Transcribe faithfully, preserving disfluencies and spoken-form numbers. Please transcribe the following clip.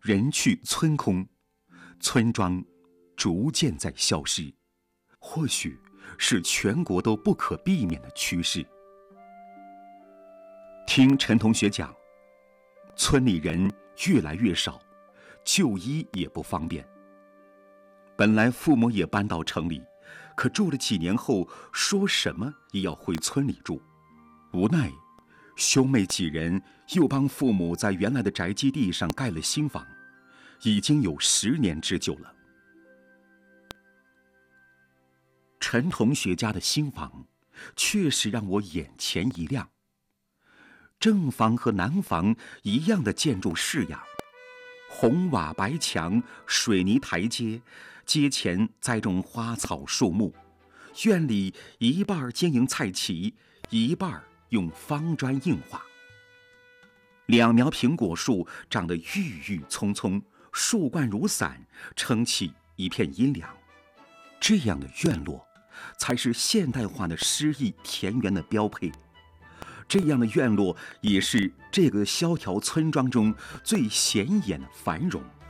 人去村空，村庄逐渐在消失，或许是全国都不可避免的趋势。听陈同学讲，村里人越来越少，就医也不方便。本来父母也搬到城里，可住了几年后，说什么也要回村里住。无奈，兄妹几人又帮父母在原来的宅基地上盖了新房，已经有十年之久了。陈同学家的新房确实让我眼前一亮。正房和南房一样的建筑式样，红瓦白墙，水泥台阶，街前栽种花草树木，院里一半经营菜畦，一半用方砖硬化。两苗苹果树长得郁郁葱葱，树冠如伞，撑起一片阴凉。这样的院落才是现代化的诗意田园的标配。这样的院落也是这个萧条村庄中最显眼的繁荣。